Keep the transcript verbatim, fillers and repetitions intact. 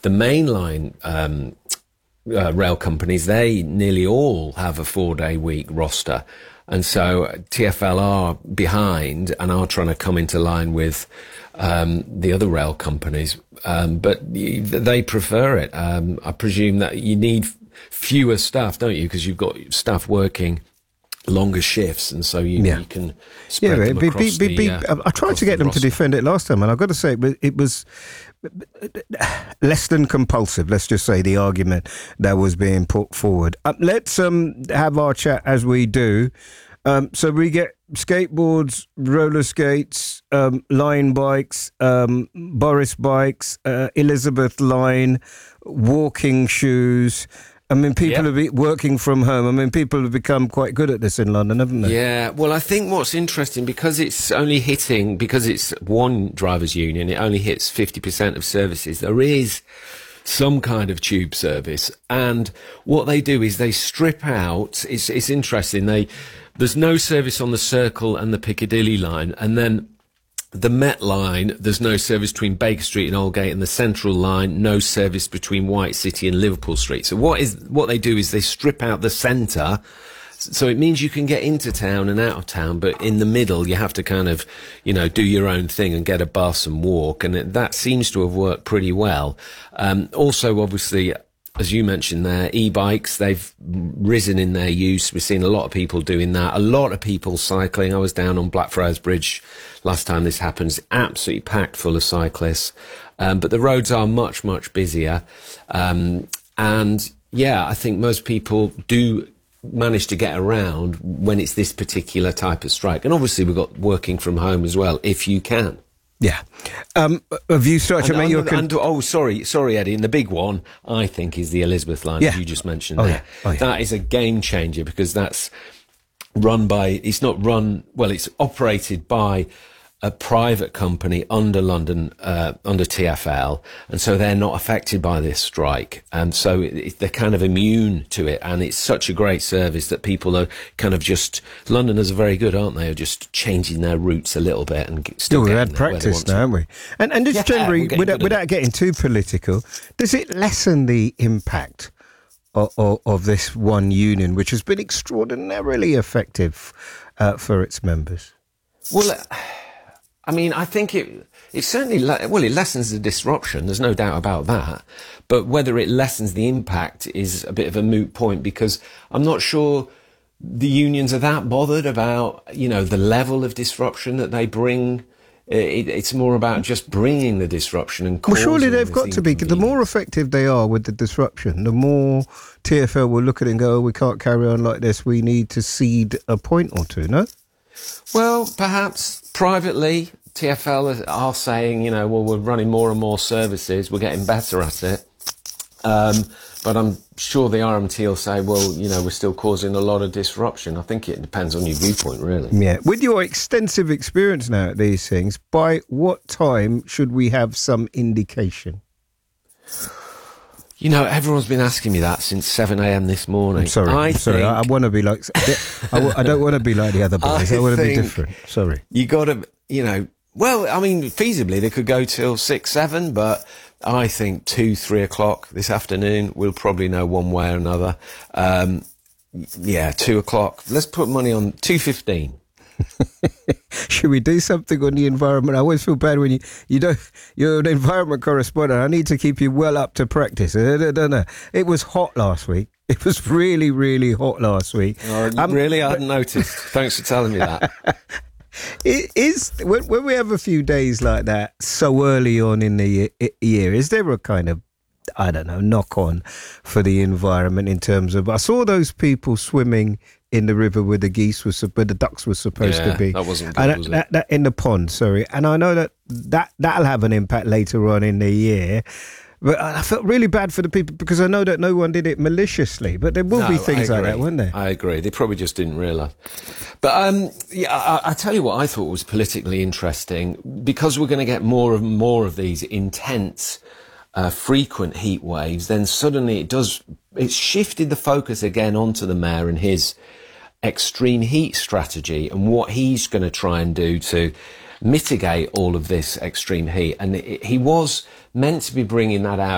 the mainline um, uh, rail companies, they nearly all have a four-day week roster. And so T F L are behind and are trying to come into line with um, the other rail companies. Um, but they prefer it. Um, I presume that you need fewer staff, don't you? Because you've got staff working longer shifts, and so you, yeah. you can spread yeah, them be, across be, the, be, uh, I tried to get them roster. to defend it last time, and I've got to say it was, it was less than compulsive, let's just say, the argument that was being put forward. Um, let's um, have our chat as we do. Um, so we get skateboards, roller skates, um, line bikes, um, Boris bikes, uh, Elizabeth line, walking shoes. I mean, people yep. have been working from home. I mean, people have become quite good at this in London, haven't they? Yeah. Well, I think what's interesting, because it's only hitting, because it's one drivers' union, it only hits fifty percent of services. There is some kind of tube service. And what they do is they strip out, it's, it's interesting, they, there's no service on the Circle and the Piccadilly line. And then the Met line, there's no service between Baker Street and Aldgate, and the Central line, no service between White City and Liverpool Street. So what is what they do is they strip out the centre, so it means you can get into town and out of town, but in the middle you have to kind of, you know, do your own thing and get a bus and walk, and it, that seems to have worked pretty well. Um, also, obviously, as you mentioned there, e-bikes, they've risen in their use. We've seen a lot of people doing that. A lot of people cycling. I was down on Blackfriars Bridge last time this happened. Absolutely packed full of cyclists. Um, but the roads are much, much busier. Um, and yeah, I think most people do manage to get around when it's this particular type of strike. And obviously we've got working from home as well, if you can. Yeah. Um, have you started to make your... Con- and, oh, sorry, sorry, Eddie. And the big one, I think, is the Elizabeth line, yeah. as you just mentioned oh, there. Yeah. Oh, yeah. That is a game changer, because that's run by... It's not run... Well, it's operated by a private company under London, uh, under T F L, and so they're not affected by this strike. And so it, they're kind of immune to it, and it's such a great service that people are kind of just... Londoners are very good, aren't they? Are just changing their routes a little bit and still yeah, getting we've had practice now, haven't we? And, and just yeah, generally, without, without getting too political, does it lessen the impact of, of, of this one union, which has been extraordinarily effective uh, for its members? Well... Uh, I mean, I think it it certainly, well, it lessens the disruption, there's no doubt about that. But whether it lessens the impact is a bit of a moot point, because I'm not sure the unions are that bothered about, you know, the level of disruption that they bring. It, it's more about just bringing the disruption and causing... Well, surely they've got to be. The more effective they are with the disruption, the more T F L will look at it and go, oh, we can't carry on like this, we need to cede a point or two, no? Well, perhaps privately, T F L are saying, you know, well, we're running more and more services, we're getting better at it. Um, but I'm sure the R M T will say, well, you know, we're still causing a lot of disruption. I think it depends on your viewpoint, really. Yeah. With your extensive experience now at these things, by what time should we have some indication? You know, everyone's been asking me that since seven a.m. this morning. I'm sorry, I I'm sorry. think... I, I want to be like... I, w- I don't want to be like the other boys. I, I want to be different. Sorry. You got to, you know... Well, I mean, feasibly, they could go till six, seven, but I think two, three o'clock this afternoon, we'll probably know one way or another. Um, yeah, two o'clock. Let's put money on two fifteen. Should we do something on the environment? I always feel bad when you, you don't, you're an environment correspondent. I need to keep you well up to practice. I don't, I don't know. It was hot last week. It was really, really hot last week. Oh, um, really? I hadn't noticed. Thanks for telling me that. It is when, when we have a few days like that so early on in the year, is there a kind of, I don't know, knock on for the environment in terms of, I saw those people swimming in the river where the geese were, where the ducks were supposed yeah, to be. That wasn't good, and was that, it? That, that, in the pond, sorry. And I know that, that that'll have an impact later on in the year. But I felt really bad for the people, because I know that no one did it maliciously. But there will no, be things like that, won't there? I agree. They probably just didn't realise. But um, yeah, I, I tell you what I thought was politically interesting, because we're going to get more and more of these intense, uh, frequent heat waves. Then suddenly it does. It's shifted the focus again onto the mayor and his extreme heat strategy and what he's going to try and do to mitigate all of this extreme heat. And it, he was meant to be bringing that out